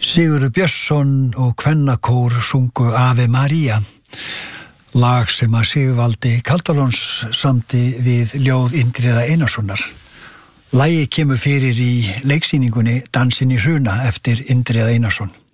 Sigurður Björnsson og kvennakór sungu Ave Maria, lag sem að Sigvaldi Kaldalóns samdi við ljóð Indriða Einarssonar. Lagið kemur fyrir í leiksýningunni Dansinn í hruna eftir Indriða Einarsson.